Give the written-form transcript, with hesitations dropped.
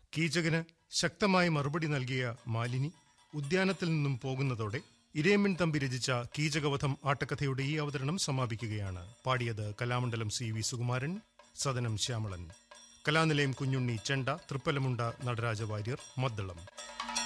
കീചകന് ശക്തമായ മറുപടി നൽകിയ മാലിനി ഉദ്യാനത്തിൽ നിന്നും പോകുന്നതോടെ ഇരയമ്മിൻ തമ്പി രചിച്ച കീചകവധം ആട്ടക്കഥയുടെ ഈ അവതരണം സമാപിക്കുകയാണ്. പാടിയത് കലാമണ്ഡലം CV സുകുമാരൻ, സദനം ശ്യാമളൻ, കലാനിലയം കുഞ്ഞുണ്ണി ചെണ്ട, തൃപ്പലമുണ്ട നടരാജ വാര്യർ, മദ്ദളം.